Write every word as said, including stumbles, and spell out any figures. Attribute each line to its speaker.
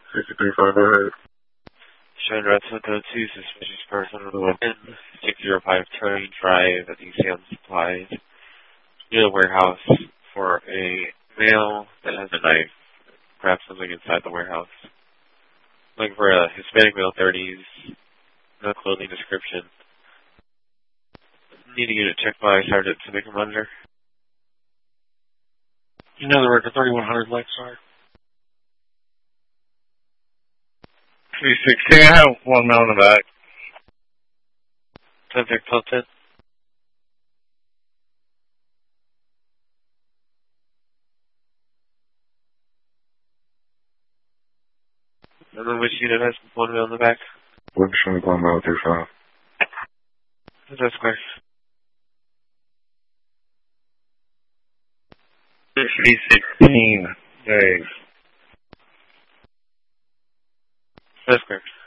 Speaker 1: sixty-three five, go ahead.
Speaker 2: Showing route to go to suspicious person within six zero five Turning Drive at the Sales Supplies near the warehouse for a male that has a knife. Perhaps something inside the warehouse. Looking for a Hispanic male, thirties, no clothing description. Need a unit checked by Sergeant Tamika Munder.
Speaker 3: You know the record thirty-one hundred Lexar. three sixteen, I have one male in the back.
Speaker 2: ten six twelve ten. And then which unit has one male in the back?
Speaker 1: One showing one mile through five.
Speaker 2: That's square.
Speaker 3: three sixteen, Dave.
Speaker 2: That's square.